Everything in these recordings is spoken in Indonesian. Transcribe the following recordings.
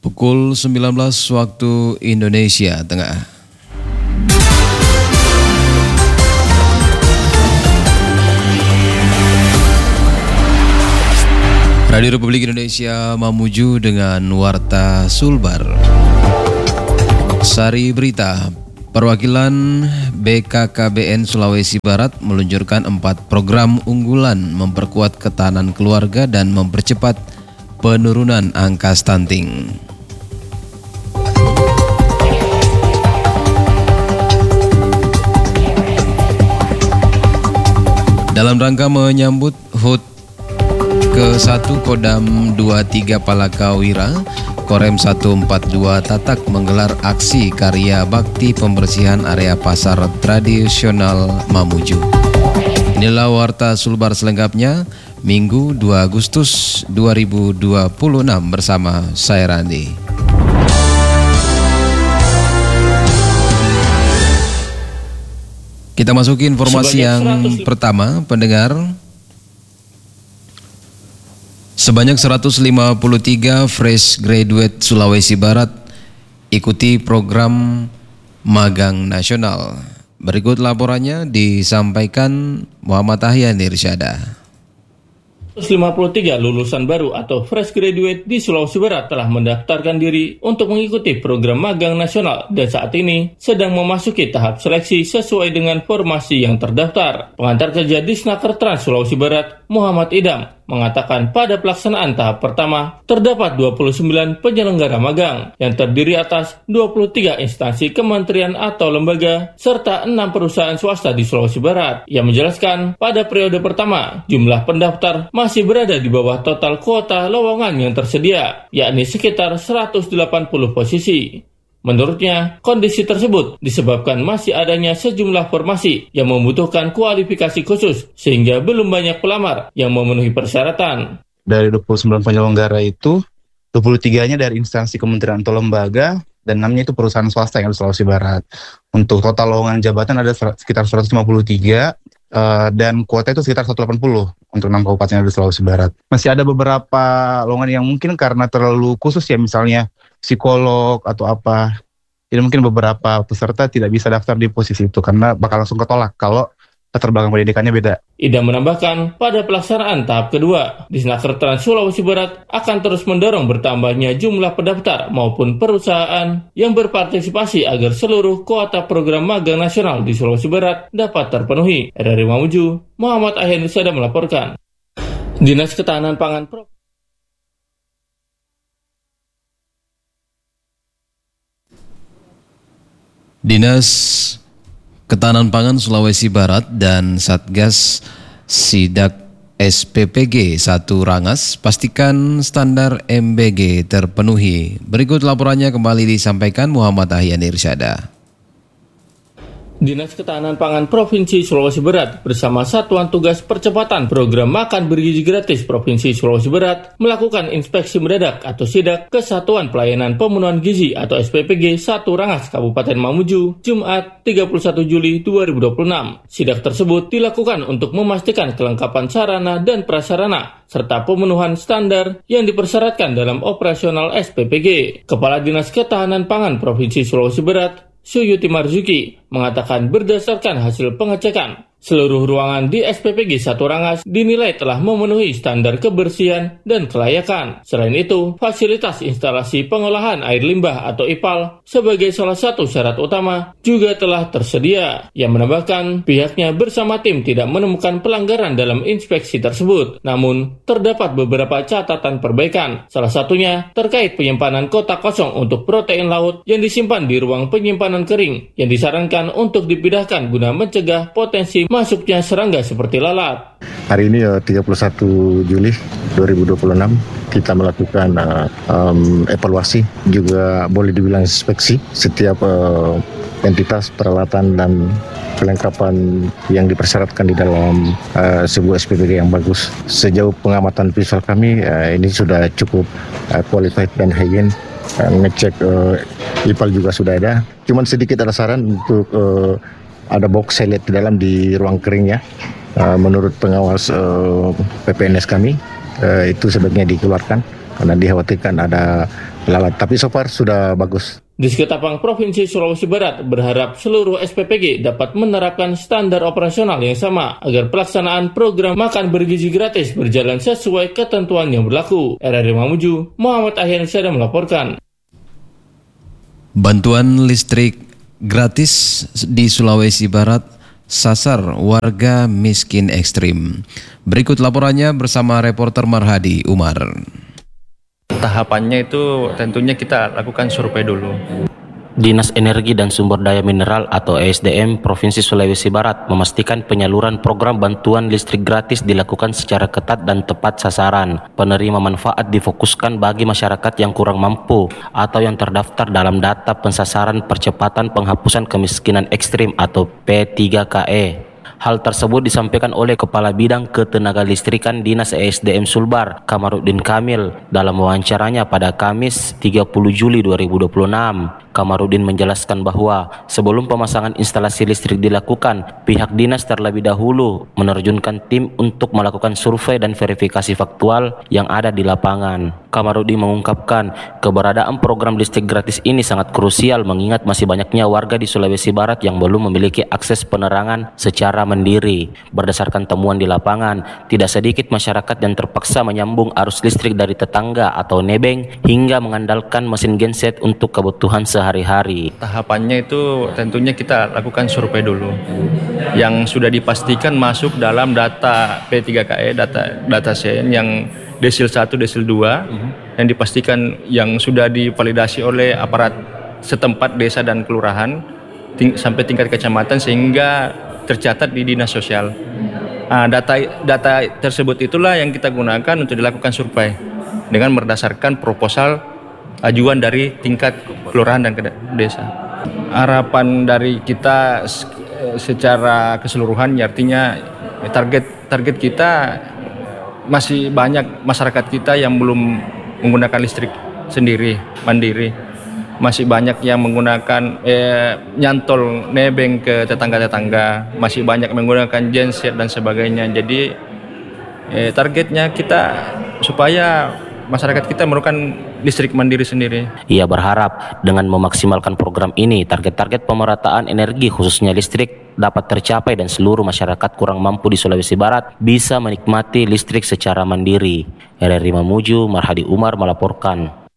Pukul 19 waktu Indonesia Tengah. Radio Republik Indonesia Mamuju dengan Warta Sulbar. Sari Berita. Perwakilan BKKBN Sulawesi Barat meluncurkan 4 program unggulan memperkuat ketahanan keluarga dan mempercepat penurunan angka stunting. Dalam rangka menyambut HUT ke-1 Kodam 23 Palakawira, Korem 142 Tatak menggelar aksi karya bakti pembersihan area pasar tradisional Mamuju. Inilah Warta Sulbar selengkapnya, Minggu 2 Agustus 2026 bersama saya Randi. Kita masuki informasi yang pertama, pendengar. Sebanyak 153 fresh graduate Sulawesi Barat ikuti program magang nasional. Berikut laporannya disampaikan Muhammad Ahyan Irsyada. 153 lulusan baru atau fresh graduate di Sulawesi Barat telah mendaftarkan diri untuk mengikuti program magang nasional dan saat ini sedang memasuki tahap seleksi sesuai dengan formasi yang terdaftar. Pengantar kerja Disnaker Trans Sulawesi Barat, Muhammad Idam, mengatakan pada pelaksanaan tahap pertama terdapat 29 penyelenggara magang yang terdiri atas 23 instansi kementerian atau lembaga serta 6 perusahaan swasta di Sulawesi Barat. Ia menjelaskan pada periode pertama jumlah pendaftar masih berada di bawah total kuota lowongan yang tersedia, yakni sekitar 180 posisi. Menurutnya, kondisi tersebut disebabkan masih adanya sejumlah formasi yang membutuhkan kualifikasi khusus sehingga belum banyak pelamar yang memenuhi persyaratan. Dari 29 penyelenggara itu, 23-nya dari instansi kementerian atau lembaga dan 6-nya itu perusahaan swasta yang di Sulawesi Barat. Untuk total lowongan jabatan ada sekitar 153 dan kuota itu sekitar 180 untuk 6 kabupaten yang di Sulawesi Barat. Masih ada beberapa lowongan yang mungkin karena terlalu khusus ya, misalnya psikolog atau apa. Jadi mungkin beberapa peserta tidak bisa daftar di posisi itu karena bakal langsung ketolak kalau latar belakang pendidikannya beda. Ida menambahkan, pada pelaksanaan tahap kedua, Disnaker Trans Sulawesi Barat akan terus mendorong bertambahnya jumlah pendaftar maupun perusahaan yang berpartisipasi agar seluruh kuota program magang nasional di Sulawesi Barat dapat terpenuhi. RRI Mamuju, Muhammad Ahyan Irsyada melaporkan. Dinas Ketahanan Pangan Dinas Ketahanan Pangan Sulawesi Barat dan Satgas Sidak SPPG 1 Rangas pastikan standar MBG terpenuhi. Berikut laporannya kembali disampaikan Muhammad Ahyan Irsyada. Dinas Ketahanan Pangan Provinsi Sulawesi Barat bersama Satuan Tugas Percepatan Program Makan Bergizi Gratis Provinsi Sulawesi Barat melakukan inspeksi mendadak atau sidak ke Satuan Pelayanan Pemenuhan Gizi atau SPPG 1 Rangas Kabupaten Mamuju, Jumat 31 Juli 2026. Sidak tersebut dilakukan untuk memastikan kelengkapan sarana dan prasarana serta pemenuhan standar yang dipersyaratkan dalam operasional SPPG. Kepala Dinas Ketahanan Pangan Provinsi Sulawesi Barat, Suyuti Marzuki, mengatakan berdasarkan hasil pengecekan, seluruh ruangan di SPPG 1 Rangas dinilai telah memenuhi standar kebersihan dan kelayakan. Selain itu, fasilitas instalasi pengolahan air limbah atau IPAL sebagai salah satu syarat utama juga telah tersedia. Ia menambahkan pihaknya bersama tim tidak menemukan pelanggaran dalam inspeksi tersebut. Namun, terdapat beberapa catatan perbaikan. Salah satunya terkait penyimpanan kotak kosong untuk protein laut yang disimpan di ruang penyimpanan kering yang disarankan untuk dipindahkan guna mencegah potensi masuknya serangga seperti lalat. Hari ini 31 Juli 2026 kita melakukan evaluasi, juga boleh dibilang inspeksi setiap entitas, peralatan dan kelengkapan yang dipersyaratkan di dalam sebuah SPPG yang bagus. Sejauh pengamatan visual kami, ini sudah cukup qualified dan higien. Ngecek IPAL juga sudah ada. Cuman sedikit ada saran untuk ada box saya lihat di dalam di ruang keringnya. Menurut pengawas PPNS kami, itu sebaiknya dikeluarkan karena dikhawatirkan ada lalat. Tapi so far sudah bagus. Disketapang Provinsi Sulawesi Barat berharap seluruh SPPG dapat menerapkan standar operasional yang sama agar pelaksanaan program makan bergizi gratis berjalan sesuai ketentuan yang berlaku. RRI Mamuju, Muhammad Ahyan Syada melaporkan. Bantuan listrik gratis di Sulawesi Barat sasar warga miskin ekstrim. Berikut laporannya bersama reporter Marhadi Umar. Tahapannya itu tentunya kita lakukan survei dulu. Dinas Energi dan Sumber Daya Mineral atau ESDM Provinsi Sulawesi Barat memastikan penyaluran program bantuan listrik gratis dilakukan secara ketat dan tepat sasaran. Penerima manfaat difokuskan bagi masyarakat yang kurang mampu atau yang terdaftar dalam data pensasaran percepatan penghapusan kemiskinan ekstrim atau P3KE. Hal tersebut disampaikan oleh Kepala Bidang Ketenaga Listrikan Dinas ESDM Sulbar, Kamarudin Kamil, dalam wawancaranya pada Kamis 30 Juli 2026. Kamarudin menjelaskan bahwa sebelum pemasangan instalasi listrik dilakukan, pihak dinas terlebih dahulu menerjunkan tim untuk melakukan survei dan verifikasi faktual yang ada di lapangan. Kamarudin mengungkapkan keberadaan program listrik gratis ini sangat krusial mengingat masih banyaknya warga di Sulawesi Barat yang belum memiliki akses penerangan secara mandiri. Berdasarkan temuan di lapangan, tidak sedikit masyarakat yang terpaksa menyambung arus listrik dari tetangga atau nebeng hingga mengandalkan mesin genset untuk kebutuhan sehari-hari. Tahapannya itu tentunya kita lakukan survei dulu. Yang sudah dipastikan masuk dalam data P3KE, data sen yang desil 1, desil 2, yang dipastikan yang sudah divalidasi oleh aparat setempat desa dan kelurahan sampai tingkat kecamatan sehingga tercatat di dinas sosial. Data tersebut itulah yang kita gunakan untuk dilakukan survei dengan berdasarkan proposal ajuan dari tingkat kelurahan dan desa. Harapan dari kita secara keseluruhan artinya target kita masih banyak masyarakat kita yang belum menggunakan listrik sendiri mandiri. Masih banyak yang menggunakan nyantol nebeng ke tetangga-tetangga, masih banyak menggunakan genset dan sebagainya. Jadi targetnya kita supaya masyarakat kita memerlukan listrik mandiri sendiri. Ia berharap dengan memaksimalkan program ini, target-target pemerataan energi khususnya listrik dapat tercapai dan seluruh masyarakat kurang mampu di Sulawesi Barat bisa menikmati listrik secara mandiri. RRI Mamuju, Marhadi Umar melaporkan.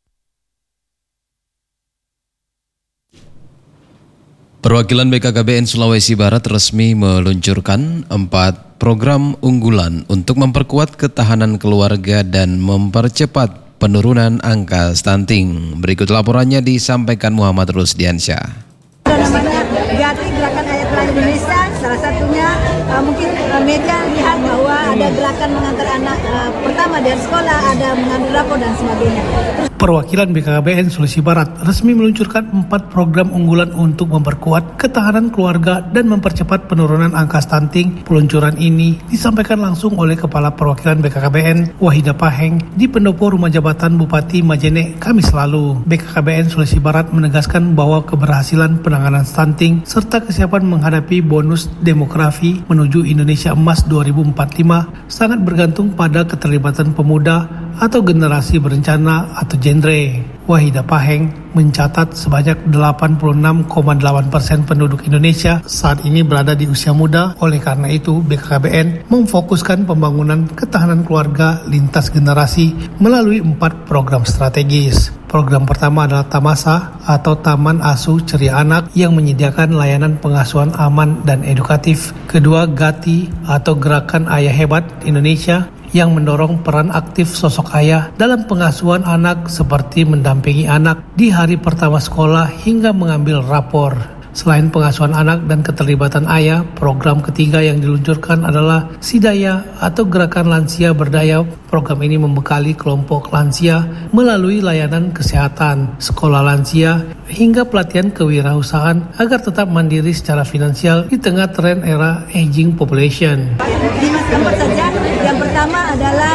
Perwakilan BKKBN Sulawesi Barat resmi meluncurkan 4 program unggulan untuk memperkuat ketahanan keluarga dan mempercepat penurunan angka stunting. Berikut laporannya disampaikan Muhammad Rusdiansyah. Namanya Gerakan Ayat Lahir Indonesia, salah satunya mungkin media lihat bahwa ada gerakan mengantar anak pertama dari sekolah, ada mengambil rapor dan sebagainya. Perwakilan BKKBN Sulawesi Barat resmi meluncurkan 4 program unggulan untuk memperkuat ketahanan keluarga dan mempercepat penurunan angka stunting. Peluncuran ini disampaikan langsung oleh Kepala Perwakilan BKKBN Wahida Paheng di pendopo Rumah Jabatan Bupati Majene Kamis lalu. BKKBN Sulawesi Barat menegaskan bahwa keberhasilan penanganan stunting serta kesiapan menghadapi bonus demografi menuju Indonesia Emas 2045 sangat bergantung pada keterlibatan pemuda atau generasi berencana atau genre. Wahida Paheng mencatat sebanyak 86,8% penduduk Indonesia saat ini berada di usia muda. Oleh karena itu, BKKBN memfokuskan pembangunan ketahanan keluarga lintas generasi melalui 4 program strategis. Program pertama adalah Tamasa atau Taman Asuh Ceria Anak yang menyediakan layanan pengasuhan aman dan edukatif. Kedua, Gati atau Gerakan Ayah Hebat Indonesia yang mendorong peran aktif sosok ayah dalam pengasuhan anak seperti mendampingi anak di hari pertama sekolah hingga mengambil rapor. Selain pengasuhan anak dan keterlibatan ayah, program ketiga yang diluncurkan adalah Sidaya atau Gerakan Lansia Berdaya. Program ini membekali kelompok lansia melalui layanan kesehatan, sekolah lansia, hingga pelatihan kewirausahaan agar tetap mandiri secara finansial di tengah tren era aging population. 5 nomor saja. Yang pertama adalah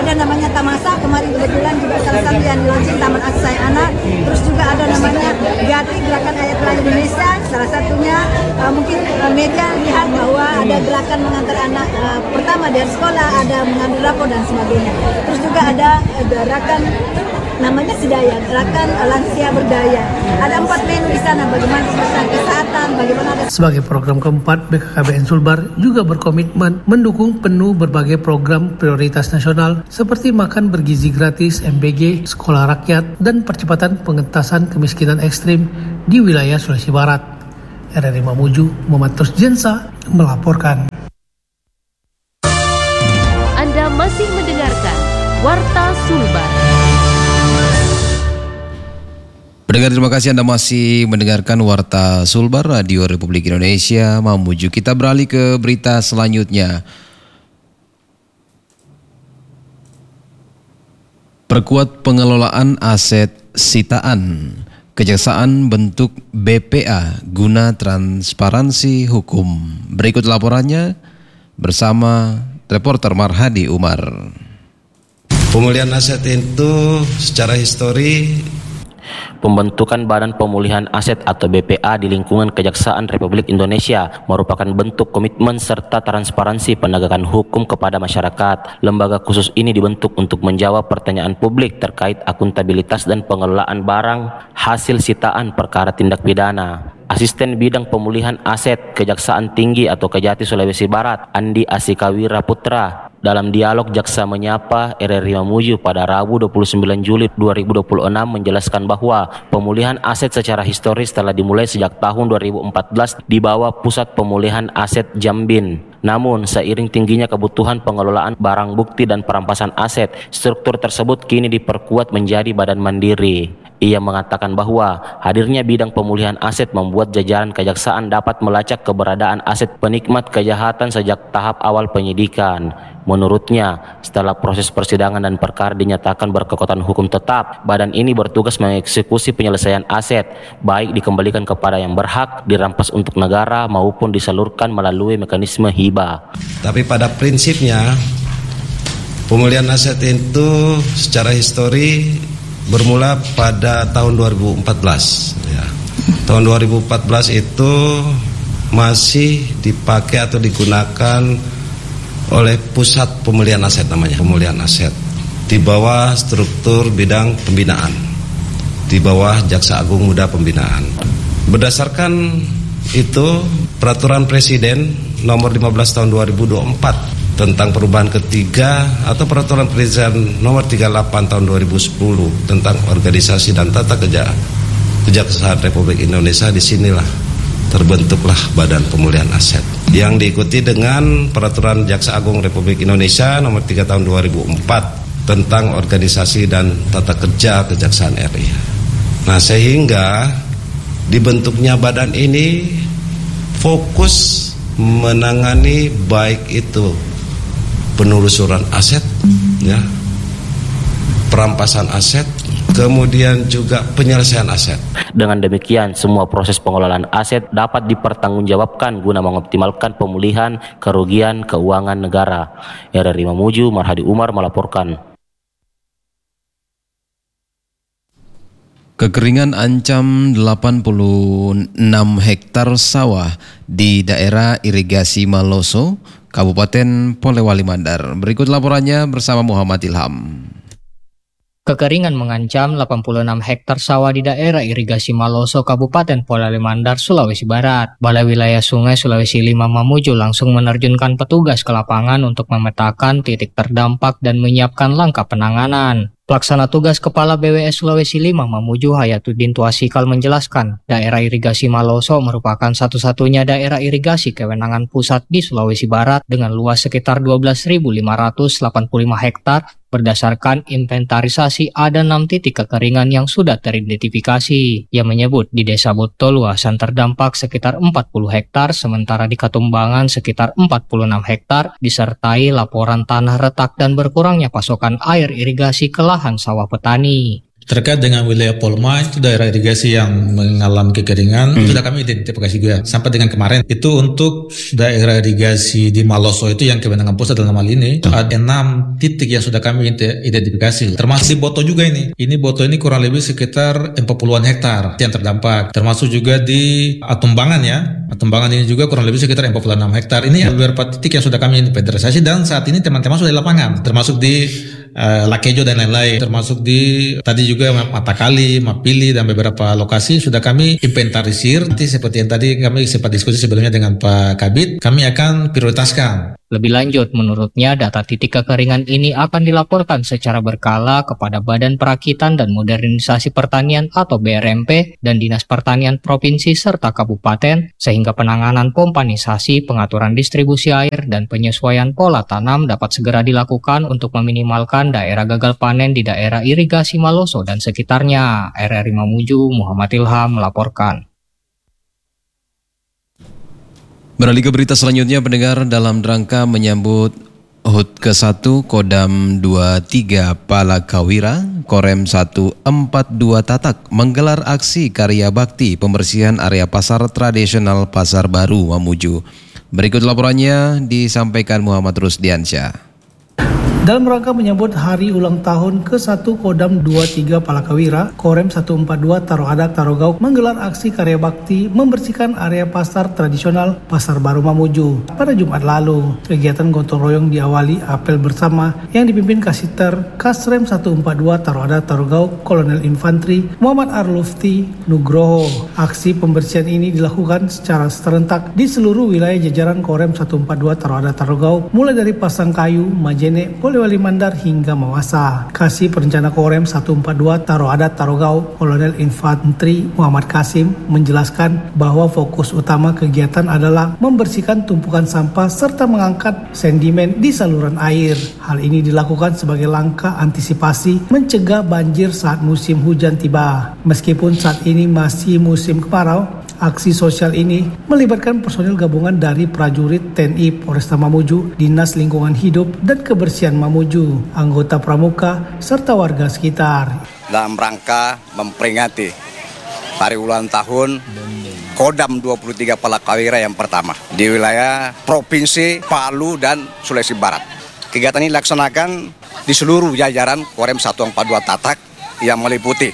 ada namanya Tamasa, kemarin kebetulan juga salah satu yang di-launching Taman Aksai Anak. Terus juga ada namanya Gati, Gerakan Ayat Lain Indonesia, salah satunya mungkin media lihat bahwa ada gerakan mengantar anak pertama dari sekolah, ada mengambil rapor dan sebagainya. Terus juga ada gerakan namanya Sidaya, gerakan lansia berdaya. Ada 4 menu di sana, bagaimana tentang kesehatan, bagaimana ada. Sebagai program keempat, BKKBN Sulbar juga berkomitmen mendukung penuh berbagai program prioritas nasional seperti makan bergizi gratis, MBG, sekolah rakyat, dan percepatan pengentasan kemiskinan ekstrim di wilayah Sulawesi Barat. RRI Mamuju, Muhammad Jensa melaporkan. Anda masih mendengarkan Warta Sulbar. Pendengar, terima kasih Anda masih mendengarkan Warta Sulbar Radio Republik Indonesia Mamuju. Kita beralih ke berita selanjutnya. Perkuat pengelolaan aset sitaan. Kejaksaan bentuk BPA guna transparansi hukum. Berikut laporannya bersama reporter Marhadi Umar. Pemulihan aset itu secara histori. Pembentukan Badan Pemulihan Aset atau BPA di lingkungan Kejaksaan Republik Indonesia merupakan bentuk komitmen serta transparansi penegakan hukum kepada masyarakat. Lembaga khusus ini dibentuk untuk menjawab pertanyaan publik terkait akuntabilitas dan pengelolaan barang hasil sitaan perkara tindak pidana. Asisten Bidang Pemulihan Aset Kejaksaan Tinggi atau Kejati Sulawesi Barat, Andi Asikawira Putra, dalam dialog Jaksa Menyapa RRI Mamuju pada Rabu 29 Juli 2026 menjelaskan bahwa pemulihan aset secara historis telah dimulai sejak tahun 2014 di bawah Pusat Pemulihan Aset Jambin. Namun, seiring tingginya kebutuhan pengelolaan barang bukti dan perampasan aset, struktur tersebut kini diperkuat menjadi badan mandiri. Ia mengatakan bahwa hadirnya bidang pemulihan aset membuat jajaran kejaksaan dapat melacak keberadaan aset penikmat kejahatan sejak tahap awal penyidikan. Menurutnya, setelah proses persidangan dan perkara dinyatakan berkekuatan hukum tetap, badan ini bertugas mengeksekusi penyelesaian aset, baik dikembalikan kepada yang berhak, dirampas untuk negara, maupun disalurkan melalui mekanisme hibah. Tapi pada prinsipnya, pemulihan aset itu secara histori bermula pada tahun 2014. Ya. Tahun 2014 itu masih dipakai atau digunakan oleh Pusat Pemulihan Aset, namanya pemulihan aset, di bawah struktur bidang pembinaan, di bawah Jaksa Agung Muda Pembinaan. Berdasarkan itu, Peraturan Presiden Nomor 15 Tahun 2024 tentang perubahan ketiga atau Peraturan Presiden Nomor 38 Tahun 2010 tentang organisasi dan tata kerja Kejaksaan Republik Indonesia, disinilah terbentuklah Badan Pemulihan Aset yang diikuti dengan Peraturan Jaksa Agung Republik Indonesia Nomor 3 Tahun 2004 tentang organisasi dan tata kerja Kejaksaan RI. Nah, sehingga dibentuknya badan ini fokus menangani baik itu penelusuran aset, ya, perampasan aset, kemudian juga penyelesaian aset. Dengan demikian, semua proses pengelolaan aset dapat dipertanggungjawabkan guna mengoptimalkan pemulihan kerugian keuangan negara. RRI Mamuju, Marhadi Umar melaporkan. Kekeringan ancam 86 hektar sawah di daerah irigasi Maloso, Kabupaten Polewali Mandar. Berikut laporannya bersama Muhammad Ilham. Kekeringan mengancam 86 hektar sawah di daerah irigasi Maloso, Kabupaten Polewali Mandar, Sulawesi Barat. Balai Wilayah Sungai Sulawesi 5 Mamuju langsung menerjunkan petugas ke lapangan untuk memetakan titik terdampak dan menyiapkan langkah penanganan. Pelaksana tugas Kepala BWS Sulawesi 5 Mamuju Hayatuddin Tuasikal menjelaskan, daerah irigasi Maloso merupakan satu-satunya daerah irigasi kewenangan pusat di Sulawesi Barat dengan luas sekitar 12.585 hektar. Berdasarkan inventarisasi, ada 6 titik kekeringan yang sudah teridentifikasi. Ia menyebut di Desa Boto luasan terdampak sekitar 40 hektar, sementara di Katumbangan sekitar 46 hektar, disertai laporan tanah retak dan berkurangnya pasokan air irigasi ke lahan sawah petani. Terkait dengan wilayah Polma, itu daerah irigasi yang mengalami kekeringan, sudah kami identifikasi juga. Sampai dengan kemarin, itu untuk daerah irigasi di Maloso itu yang kewenangan pusat dalam hal ini, ada 6 titik yang sudah kami identifikasi. Termasuk di Boto juga ini. Ini Boto ini kurang lebih sekitar 40-an hektar yang terdampak. Termasuk juga di Atumbangan ya. Atumbangan ini juga kurang lebih sekitar 46 hektar. Ini beberapa titik yang sudah kami inventarisasi dan saat ini teman-teman sudah di lapangan. Termasuk di Lakejo dan lain-lain, termasuk di tadi juga Matakali, Mapili dan beberapa lokasi sudah kami inventarisir. Seperti yang tadi kami sempat diskusi sebelumnya dengan Pak Kabid, kami akan prioritaskan. Lebih lanjut, menurutnya data titik kekeringan ini akan dilaporkan secara berkala kepada Badan Perakitan dan Modernisasi Pertanian atau BRMP dan Dinas Pertanian Provinsi serta Kabupaten, sehingga penanganan pompanisasi, pengaturan distribusi air, dan penyesuaian pola tanam dapat segera dilakukan untuk meminimalkan daerah gagal panen di daerah irigasi Maloso dan sekitarnya. RRI Mamuju, Muhammad Ilham melaporkan. Beralih ke berita selanjutnya, pendengar, dalam rangka menyambut HUT ke-1 Kodam 23 Palakawira, Korem 142 Tatak menggelar aksi karya bakti pembersihan area pasar tradisional Pasar Baru Mamuju. Berikut laporannya disampaikan Muhammad Rusdiansyah. Dalam rangka menyambut hari ulang tahun ke-1 Kodam 23 Palakawira, Korem 142 Taroadak Tarogau menggelar aksi karya bakti membersihkan area pasar tradisional Pasar Baru Mamuju. Pada Jumat lalu, kegiatan gotong royong diawali apel bersama yang dipimpin Kasiter Kasrem 142 Taroadak Tarogau Kolonel Infantri Muhammad Arlufti Nugroho. Aksi pembersihan ini dilakukan secara serentak di seluruh wilayah jajaran Korem 142 Taroadak Tarogau, mulai dari Pasangkayu, Majene, Polewali Mandar hingga Mawasa. Kasih Perencana Korem 142 Taroadat Tarogau Kolonel Infantri Muhammad Kasim menjelaskan bahwa fokus utama kegiatan adalah membersihkan tumpukan sampah serta mengangkat sedimen di saluran air. Hal ini dilakukan sebagai langkah antisipasi mencegah banjir saat musim hujan tiba. Meskipun saat ini masih musim kemarau, aksi sosial ini melibatkan personil gabungan dari prajurit TNI Polresta Mamuju, Dinas Lingkungan Hidup dan Kebersihan Mamuju, anggota pramuka, serta warga sekitar. Dalam rangka memperingati hari ulang tahun Kodam 23 Palakawira yang pertama di wilayah Provinsi Palu dan Sulawesi Barat. Kegiatan ini dilaksanakan di seluruh jajaran Korem 142 Tatak yang meliputi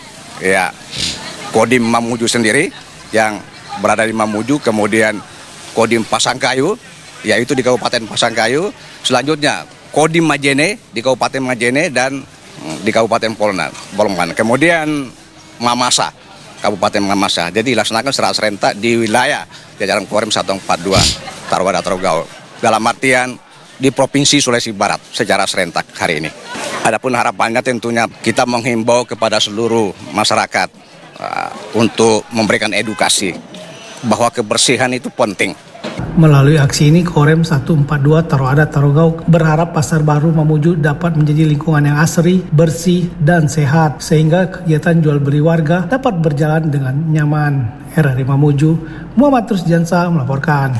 Kodim Mamuju sendiri yang berada di Mamuju, kemudian Kodim Pasangkayu yaitu di Kabupaten Pasangkayu, selanjutnya Kodim Majene di Kabupaten Majene dan di Kabupaten Polman, kemudian Mamasa, Kabupaten Mamasa. Jadi dilaksanakan secara serentak di wilayah jajaran Korem 142 Taroadak Tarogau, dalam artian di Provinsi Sulawesi Barat secara serentak hari ini. Adapun harapannya tentunya kita menghimbau kepada seluruh masyarakat untuk memberikan edukasi bahwa kebersihan itu penting. Melalui aksi ini, Korem 142 Taroadak Tarogau berharap Pasar Baru Mamuju dapat menjadi lingkungan yang asri, bersih, dan sehat, sehingga kegiatan jual beli warga dapat berjalan dengan nyaman. RRI Mamuju, Muhammad Rusdiansyah melaporkan.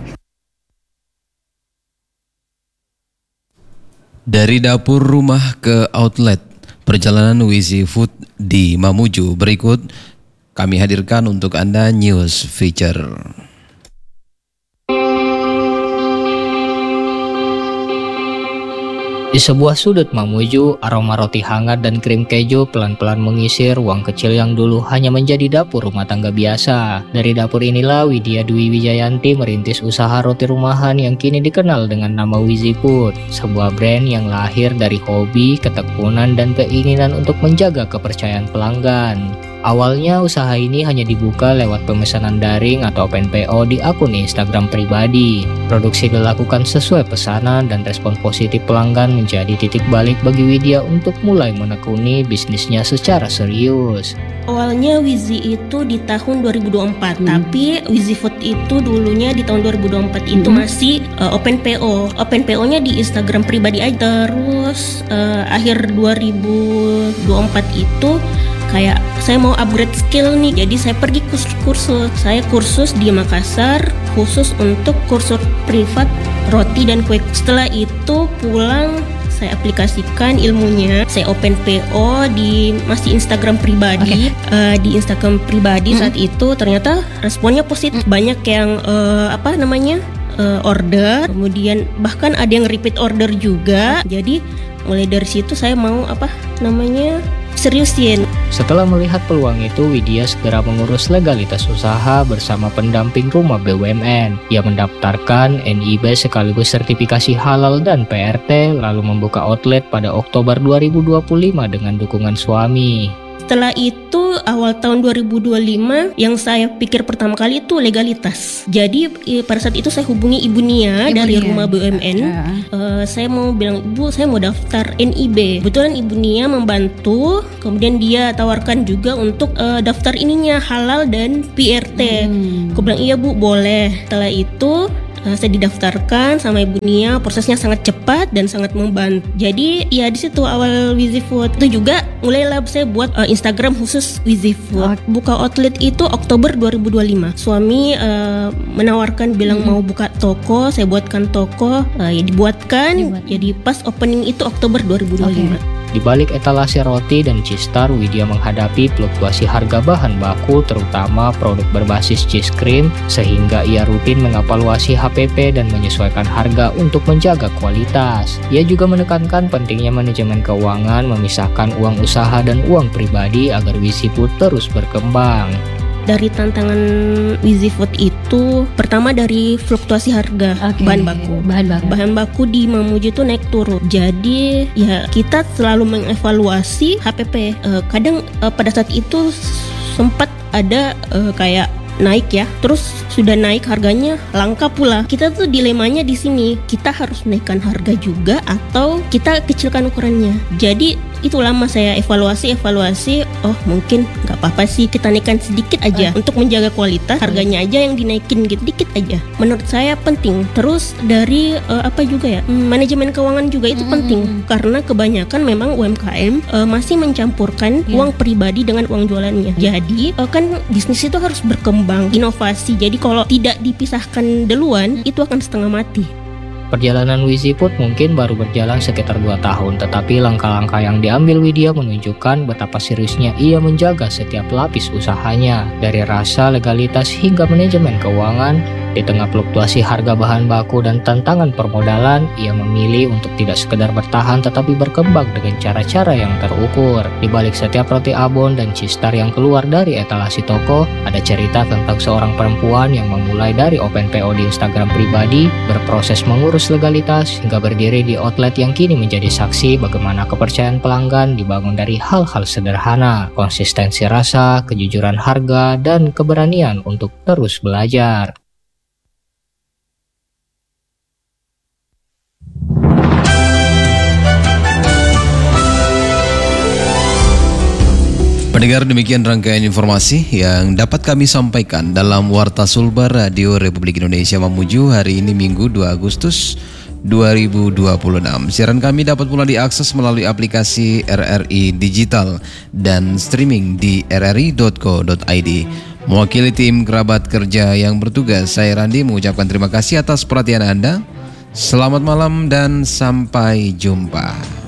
Dari dapur rumah ke outlet, perjalanan Wizi Food di Mamuju. Berikut kami hadirkan untuk Anda news feature. Di sebuah sudut Mamuju, aroma roti hangat dan krim keju pelan-pelan mengisi ruang kecil yang dulu hanya menjadi dapur rumah tangga biasa. Dari dapur inilah Widya Dwi Wijayanti merintis usaha roti rumahan yang kini dikenal dengan nama Wizi Food, sebuah brand yang lahir dari hobi, ketekunan, dan keinginan untuk menjaga kepercayaan pelanggan. Awalnya usaha ini hanya dibuka lewat pemesanan daring atau open PO di akun Instagram pribadi. Produksi dilakukan sesuai pesanan dan respon positif pelanggan menjadi titik balik bagi Widya untuk mulai menekuni bisnisnya secara serius. Awalnya Wizi itu di tahun 2024, tapi Wizi Food itu dulunya di tahun 2024 itu masih open PO. Open PO-nya di Instagram pribadi aja. Terus akhir 2024 itu kayak saya mau upgrade skill nih, jadi saya pergi kursus. Saya kursus di Makassar khusus untuk kursus privat roti dan kue. Setelah itu pulang saya aplikasikan ilmunya, saya open PO di masih Instagram pribadi. Di Instagram pribadi saat itu ternyata responnya positif, banyak yang order, kemudian bahkan ada yang repeat order juga. Jadi mulai dari situ saya mau seriusin. Setelah melihat peluang itu, Widya segera mengurus legalitas usaha bersama pendamping rumah BUMN. Ia mendaftarkan NIB sekaligus sertifikasi halal dan PRT, lalu membuka outlet pada Oktober 2025 dengan dukungan suami. Setelah itu awal tahun 2025 yang saya pikir pertama kali itu legalitas. Jadi pada saat itu saya hubungi Ibu Nia dari rumah BUMN. Saya mau bilang, Ibu, saya mau daftar NIB. Kebetulan Ibu Nia membantu. Kemudian dia tawarkan juga untuk daftar ininya halal dan PRT. Aku bilang iya Bu, boleh. Setelah itu saya didaftarkan sama Ibu Nia, prosesnya sangat cepat dan sangat membantu. Jadi ya di situ awal Wizifood. Itu juga mulailah saya buat Instagram khusus Wizifood. Buka outlet itu Oktober 2025. Suami menawarkan bilang mau buka toko, saya buatkan toko, ya dibuatkan. Jadi pas opening itu Oktober 2025. Di balik etalase roti dan cheese-star, Widya menghadapi fluktuasi harga bahan baku, terutama produk berbasis cheese cream, sehingga ia rutin mengevaluasi HPP dan menyesuaikan harga untuk menjaga kualitas. Ia juga menekankan pentingnya manajemen keuangan, memisahkan uang usaha dan uang pribadi agar Wizifood terus berkembang. Dari tantangan Wizifood itu pertama dari fluktuasi harga bahan baku. Bahan baku di Mamuju itu naik turun. Jadi ya kita selalu mengevaluasi HPP. Kadang pada saat itu sempat ada kayak naik ya, terus sudah naik harganya langka pula. Kita tuh dilemanya di sini, kita harus naikkan harga juga atau kita kecilkan ukurannya. Jadi itu lama saya evaluasi, oh mungkin nggak apa-apa sih kita naikkan sedikit aja untuk menjaga kualitas, harganya aja yang dinaikin dikit aja. Menurut saya penting. Terus dari manajemen keuangan juga itu penting karena kebanyakan memang UMKM masih mencampurkan uang pribadi dengan uang jualannya. Jadi kan bisnis itu harus berkembang, inovasi. Jadi kalau tidak dipisahkan duluan itu akan setengah mati. Perjalanan Wizifood mungkin baru berjalan sekitar 2 tahun, tetapi langkah-langkah yang diambil Widya menunjukkan betapa seriusnya ia menjaga setiap lapis usahanya, dari rasa, legalitas, hingga manajemen keuangan. Di tengah fluktuasi harga bahan baku dan tantangan permodalan, ia memilih untuk tidak sekedar bertahan tetapi berkembang dengan cara-cara yang terukur. Di balik setiap roti abon dan cheese-star yang keluar dari etalase toko, ada cerita tentang seorang perempuan yang memulai dari open PO di Instagram pribadi, berproses mengurus legalitas, hingga berdiri di outlet yang kini menjadi saksi bagaimana kepercayaan pelanggan dibangun dari hal-hal sederhana, konsistensi rasa, kejujuran harga, dan keberanian untuk terus belajar. Pendengar, demikian rangkaian informasi yang dapat kami sampaikan dalam Warta Sulbar Radio Republik Indonesia Mamuju hari ini Minggu 2 Agustus 2026. Siaran kami dapat pula diakses melalui aplikasi RRI Digital dan streaming di rri.co.id. Mewakili tim kerabat kerja yang bertugas, saya Randi mengucapkan terima kasih atas perhatian Anda. Selamat malam dan sampai jumpa.